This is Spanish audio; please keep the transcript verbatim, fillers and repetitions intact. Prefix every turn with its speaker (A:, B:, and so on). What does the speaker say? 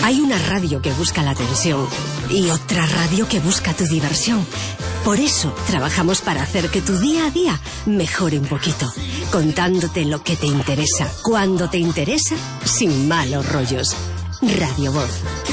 A: Hay una radio que busca la atención y otra radio que busca tu diversión. Por eso trabajamos para hacer que tu día a día mejore un poquito, contándote lo que te interesa, cuando te interesa, sin malos rollos. Radio Voz,